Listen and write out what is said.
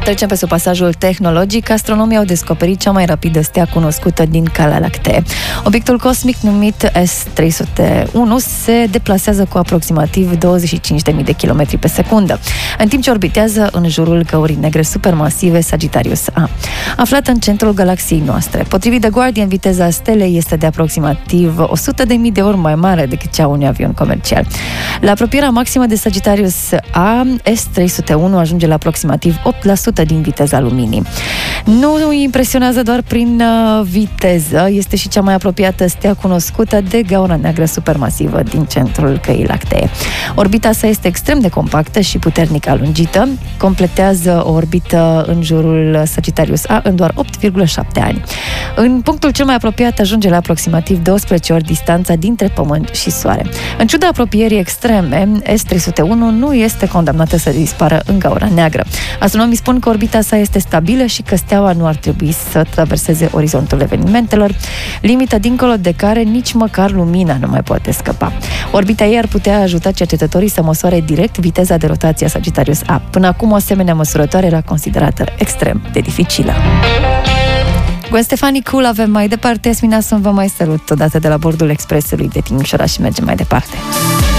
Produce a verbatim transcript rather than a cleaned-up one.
Trecem pe sub pasajul tehnologic. Astronomii au descoperit cea mai rapidă stea cunoscută din Calea Lactee. Obiectul cosmic numit S trei sute unu se deplasează cu aproximativ douăzeci și cinci de mii de kilometri pe secundă, în timp ce orbitează în jurul găurii negre supermasive Sagittarius A, aflată în centrul galaxiei noastre. Potrivit The Guardian, viteza stelei este de aproximativ o sută de mii de ori mai mare decât cea a unui avion comercial. La apropierea maximă de Sagittarius A, S trei sute unu ajunge la aproximativ opt la sută din viteza luminii. Nu impresionează doar prin uh, viteză, este și cea mai apropiată stea cunoscută de gaura neagră supermasivă din centrul Căii Lactee. Orbita sa este extrem de compactă și puternic alungită, completează o orbită în jurul Sagittarius A în doar opt virgulă șapte ani. În punctul cel mai apropiat ajunge la aproximativ douăsprezece ori distanța dintre Pământ și Soare. În ciuda apropierii extreme, S trei sute unu nu este condamnată să dispară în gaura neagră. Astronomii spun că orbita sa este stabilă și că steaua nu ar trebui să traverseze orizontul evenimentelor, limită dincolo de care nici măcar lumina nu mai poate scăpa. Orbita ei ar putea ajuta cercetătorii să măsoare direct viteza de rotație a Sagittarius A. Până acum, o asemenea măsurătoare era considerată extrem de dificilă. Gwen Stefani, Cool, avem mai departe. Esmina, sunt vă mai salut odată de la bordul expresului de Timișoara și mergem mai departe.